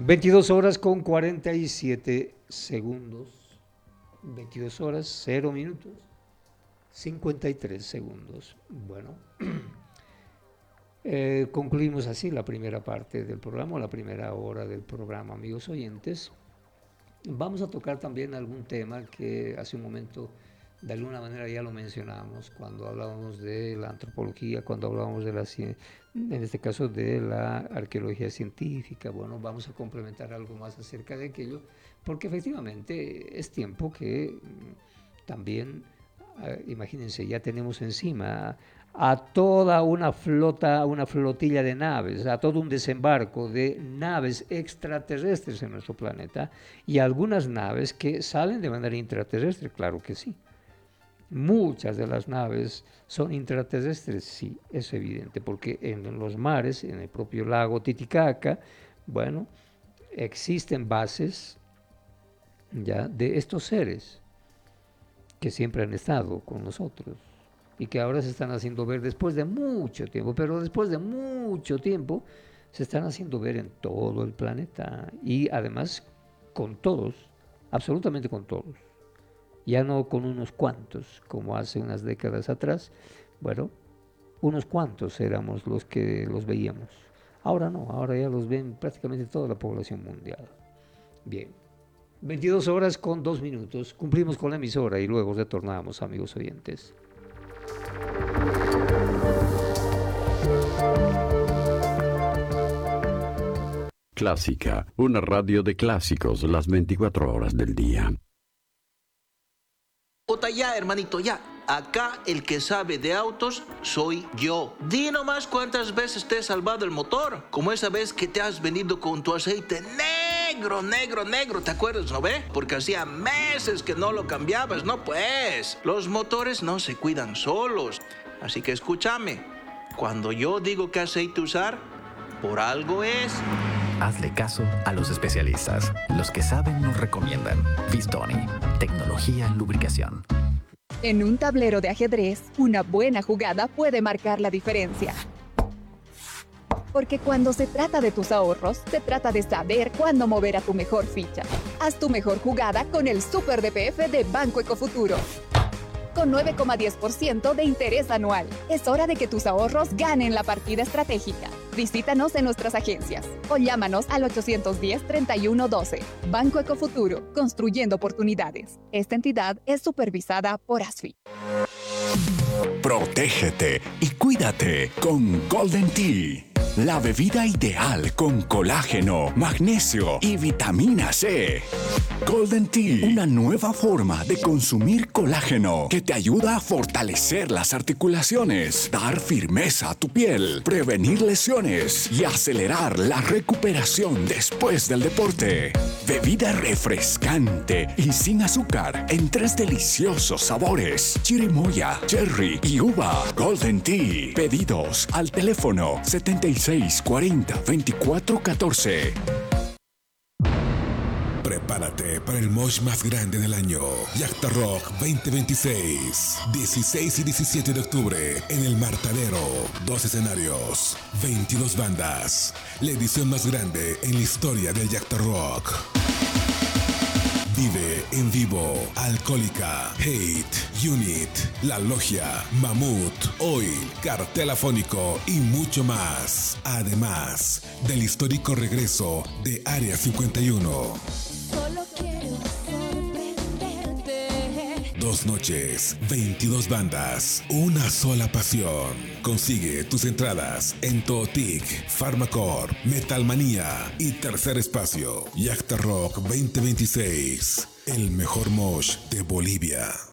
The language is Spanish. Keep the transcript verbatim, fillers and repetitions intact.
veintidós horas con cuarenta y siete segundos. veintidós horas, cero minutos, cincuenta y tres segundos. Bueno, eh, concluimos así la primera parte del programa, la primera hora del programa, amigos oyentes. Vamos a tocar también algún tema que hace un momento, de alguna manera ya lo mencionamos, cuando hablábamos de la antropología, cuando hablábamos de la ciencia, en este caso de la arqueología científica. Bueno, vamos a complementar algo más acerca de aquello, porque efectivamente es tiempo que también, eh, imagínense, ya tenemos encima a toda una flota, una flotilla de naves, a todo un desembarco de naves extraterrestres en nuestro planeta, y algunas naves que salen de manera intraterrestre, claro que sí. Muchas de las naves son intraterrestres, sí, es evidente, porque en los mares, en el propio lago Titicaca, bueno, existen bases ya de estos seres que siempre han estado con nosotros y que ahora se están haciendo ver después de mucho tiempo, pero después de mucho tiempo se están haciendo ver en todo el planeta y además con todos, absolutamente con todos. Ya no con unos cuantos, como hace unas décadas atrás. Bueno, unos cuantos éramos los que los veíamos. Ahora no, ahora ya los ven prácticamente toda la población mundial. Bien, veintidós horas con dos minutos. Cumplimos con la emisora y luego retornamos, amigos oyentes. Clásica, una radio de clásicos las veinticuatro horas del día. Ota ya, hermanito, ya. Acá el que sabe de autos soy yo. Di nomás cuántas veces te he salvado el motor. Como esa vez que te has venido con tu aceite negro, negro, negro. ¿Te acuerdas, no ve? Porque hacía meses que no lo cambiabas, ¿no? Pues, los motores no se cuidan solos. Así que escúchame. Cuando yo digo qué aceite usar, por algo es. Hazle caso a los especialistas. Los que saben nos recomiendan. Vistoni, tecnología en lubricación. En un tablero de ajedrez, una buena jugada puede marcar la diferencia. Porque cuando se trata de tus ahorros, se trata de saber cuándo mover a tu mejor ficha. Haz tu mejor jugada con el Super D P F de Banco Ecofuturo. Con nueve coma diez por ciento de interés anual. Es hora de que tus ahorros ganen la partida estratégica. Visítanos en nuestras agencias o llámanos al ochocientos diez, treinta y uno doce. Banco Ecofuturo, construyendo oportunidades. Esta entidad es supervisada por A S F I. Protégete y cuídate con Golden Tea. La bebida ideal con colágeno, magnesio y vitamina C. Golden Tea, una nueva forma de consumir colágeno que te ayuda a fortalecer las articulaciones, dar firmeza a tu piel, prevenir lesiones y acelerar la recuperación después del deporte. Bebida refrescante y sin azúcar en tres deliciosos sabores: chirimoya, cherry y uva. Golden Tea. Pedidos al teléfono setenta y seis cuarenta veinticuatro catorce. Prepárate para el mosh más grande del año. Yacta Rock veinte veintiséis. dieciséis y diecisiete de octubre en el Martadero. Dos escenarios, veintidós bandas. La edición más grande en la historia del Yacta Rock. Vive en vivo Alcohólica, Hate, Unit, La Logia, Mamut, Oil, Cartel Afónico y mucho más. Además del histórico regreso de Área cincuenta y uno. Solo quiero sorprenderte. Dos noches, veintidós bandas, una sola pasión. Consigue tus entradas en Tootic, Farmacor, Metalmanía y Tercer Espacio. Yacta Rock veinte veintiséis, el mejor mosh de Bolivia.